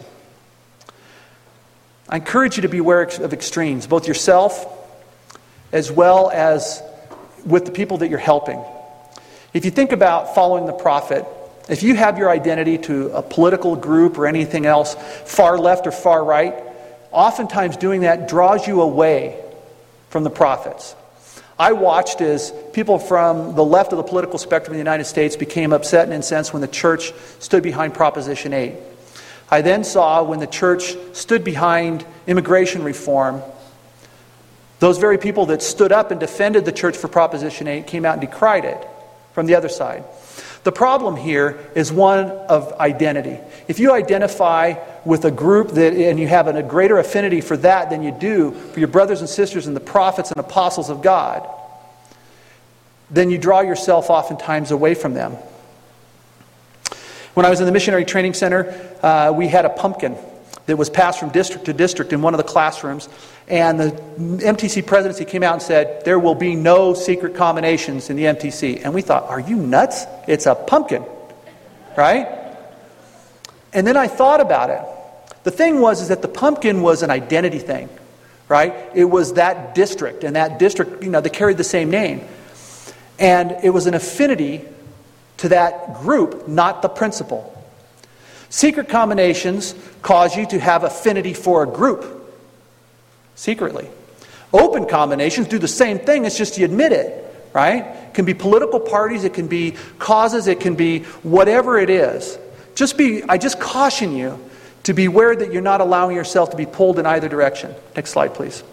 I encourage you to be aware of extremes, both yourself as well as with the people that you're helping. If you think about following the prophet, if you have your identity to a political group or anything else, far left or far right, oftentimes doing that draws you away from the prophets. I watched as people from the left of the political spectrum in the United States became upset and incensed when the church stood behind Proposition eight. I then saw when the church stood behind immigration reform, those very people that stood up and defended the church for Proposition eight came out and decried it from the other side. The problem here is one of identity. If you identify with a group that, and you have a greater affinity for that than you do for your brothers and sisters and the prophets and apostles of God, then you draw yourself oftentimes away from them. When I was in the Missionary Training Center, uh, we had a pumpkin that was passed from district to district in one of the classrooms. And the M T C presidency came out and said, there will be no secret combinations in the M T C. And we thought, are you nuts? It's a pumpkin, right? And then I thought about it. The thing was is that the pumpkin was an identity thing, right? It was that district, and that district, you know, they carried the same name. And it was an affinity to that group, not the principle. Secret combinations cause you to have affinity for a group, secretly. Open combinations do the same thing, it's just you admit it, right? It can be political parties, it can be causes, it can be whatever it is. Just be, I just caution you to be aware that you're not allowing yourself to be pulled in either direction. Next slide, please.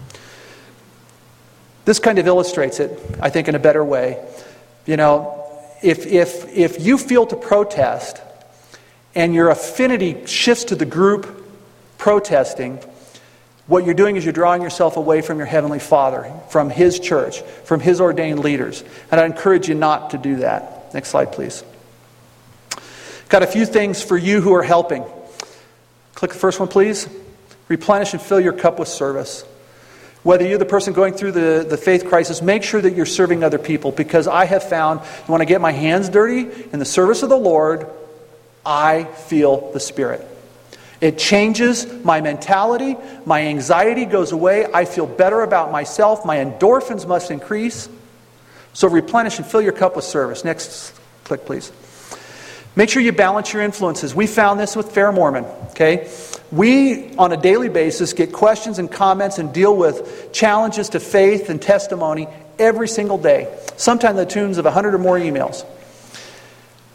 This kind of illustrates it, I think, in a better way. You know, if if if you feel to protest and your affinity shifts to the group protesting, what you're doing is you're drawing yourself away from your Heavenly Father, from His church, from His ordained leaders. And I encourage you not to do that. Next slide, please. Got a few things for you who are helping. Click the first one, please. Replenish and fill your cup with service. Whether you're the person going through the, the faith crisis, make sure that you're serving other people, because I have found when I get my hands dirty in the service of the Lord, I feel the Spirit. It changes my mentality. My anxiety goes away. I feel better about myself. My endorphins must increase. So replenish and fill your cup with service. Next click, please. Make sure you balance your influences. We found this with Fair Mormon. Okay, we on a daily basis get questions and comments and deal with challenges to faith and testimony every single day. Sometimes the tunes of a hundred or more emails.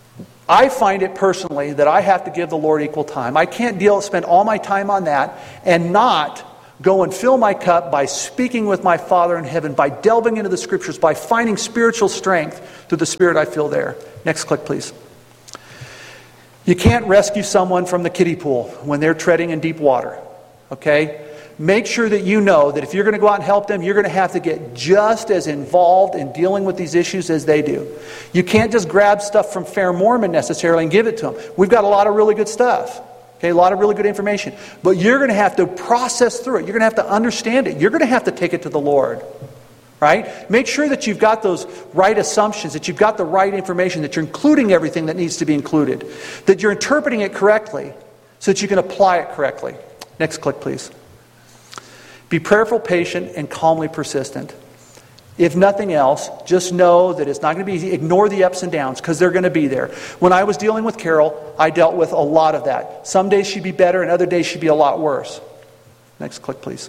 I find it personally that I have to give the Lord equal time. I can't deal, spend all my time on that and not go and fill my cup by speaking with my Father in heaven, by delving into the Scriptures, by finding spiritual strength through the Spirit I feel there. Next click, please. You can't rescue someone from the kiddie pool when they're treading in deep water. Okay? Make sure that you know that if you're going to go out and help them, you're going to have to get just as involved in dealing with these issues as they do. You can't just grab stuff from Fair Mormon necessarily and give it to them. We've got a lot of really good stuff. Okay, a lot of really good information. But you're going to have to process through it. You're going to have to understand it. You're going to have to take it to the Lord. Right? Make sure that you've got those right assumptions, that you've got the right information, that you're including everything that needs to be included, that you're interpreting it correctly so that you can apply it correctly. Next click, please. Be prayerful, patient, and calmly persistent. If nothing else, just know that it's not going to be easy. Ignore the ups and downs because they're going to be there. When I was dealing with Carol, I dealt with a lot of that. Some days she'd be better and other days she'd be a lot worse. Next click, please.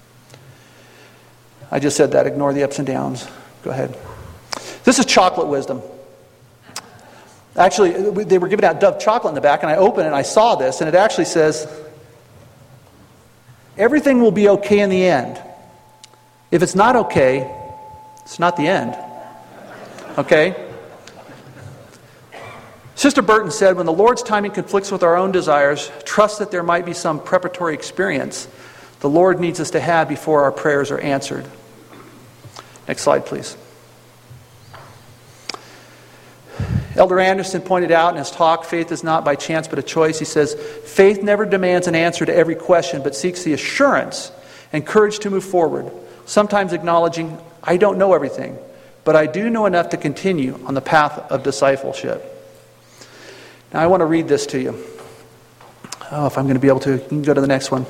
I just said that. Ignore the ups and downs. Go ahead. This is chocolate wisdom. Actually, they were giving out Dove chocolate in the back, and I opened it and I saw this, and it actually says, everything will be okay in the end. If it's not okay, it's not the end. Okay? Sister Burton said, when the Lord's timing conflicts with our own desires, trust that there might be some preparatory experience the Lord needs us to have before our prayers are answered. Next slide, please. Elder Anderson pointed out in his talk, faith is not by chance but a choice. He says, faith never demands an answer to every question, but seeks the assurance and courage to move forward, sometimes acknowledging, I don't know everything, but I do know enough to continue on the path of discipleship. Now I want to read this to you. Oh, if I'm going to be able to, you can go to the next one.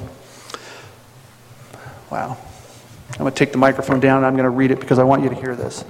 Wow. I'm going to take the microphone down and I'm going to read it because I want you to hear this.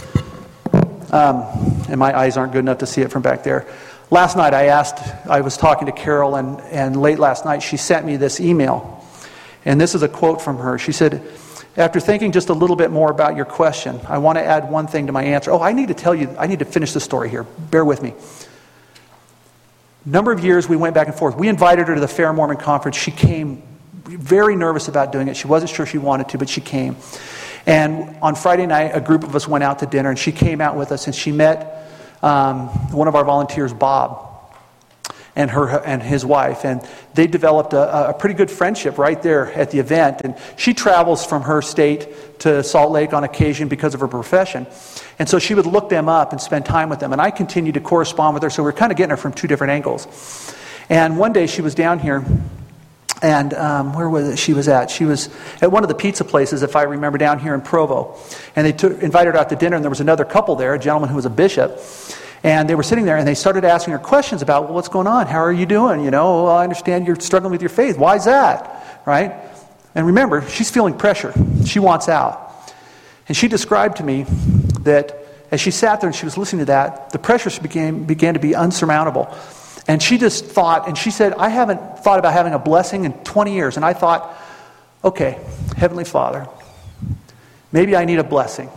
Um, and my eyes aren't good enough to see it from back there. Last night I asked, I was talking to Carol, and, and late last night she sent me this email. And this is a quote from her. She said, after thinking just a little bit more about your question, I want to add one thing to my answer. Oh, I need to tell you, I need to finish the story here. Bear with me. Number of years we went back and forth. We invited her to the Fair Mormon Conference. She came very nervous about doing it. She wasn't sure she wanted to, but she came. And on Friday night, a group of us went out to dinner, and she came out with us, and she met um, one of our volunteers, Bob, and her and his wife, and they developed a, a pretty good friendship right there at the event. And she travels from her state to Salt Lake on occasion because of her profession, and so she would look them up and spend time with them. And I continued to correspond with her, so we we're kind of getting her from two different angles. And one day she was down here. And um, where was it she was at? She was at one of the pizza places, if I remember, down here in Provo. And they took, invited her out to dinner, and there was another couple there, a gentleman who was a bishop. And they were sitting there, and they started asking her questions about, well, what's going on? How are you doing? You know, well, I understand you're struggling with your faith. Why is that? Right? And remember, she's feeling pressure. She wants out. And she described to me that as she sat there and she was listening to that, the pressures began, began to be unsurmountable. And she just thought, and she said, I haven't thought about having a blessing in twenty years. And I thought, okay, Heavenly Father, maybe I need a blessing.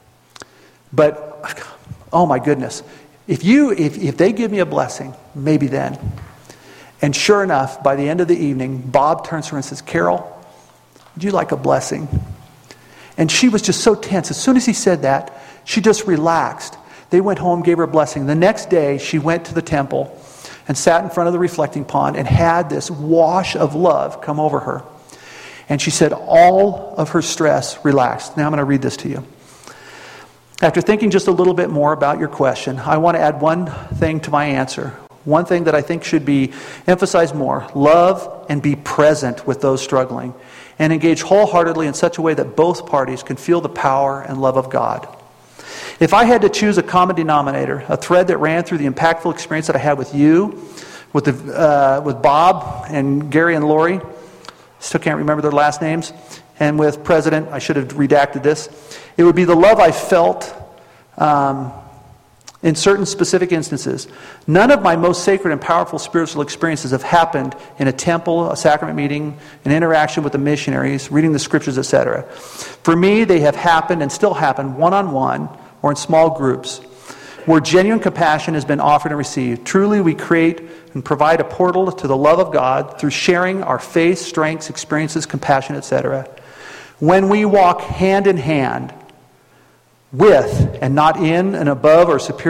But, oh my goodness, if you, if, if they give me a blessing, maybe then. And sure enough, by the end of the evening, Bob turns to her and says, Carol, would you like a blessing? And she was just so tense. As soon as he said that, she just relaxed. They went home, gave her a blessing. The next day, she went to the temple and sat in front of the reflecting pond and had this wash of love come over her. And she said all of her stress relaxed. Now I'm going to read this to you. After thinking just a little bit more about your question, I want to add one thing to my answer. One thing that I think should be emphasized more. Love and be present with those struggling. And engage wholeheartedly in such a way that both parties can feel the power and love of God. If I had to choose a common denominator, a thread that ran through the impactful experience that I had with you, with the, uh, with Bob and Gary and Lori, still can't remember their last names, and with President, I should have redacted this, it would be the love I felt um, in certain specific instances. None of my most sacred and powerful spiritual experiences have happened in a temple, a sacrament meeting, an interaction with the missionaries, reading the scriptures, et cetera. For me, they have happened and still happen one-on-one or in small groups, where genuine compassion has been offered and received. Truly, we create and provide a portal to the love of God through sharing our faith, strengths, experiences, compassion, et cetera. When we walk hand in hand with and not in and above or superior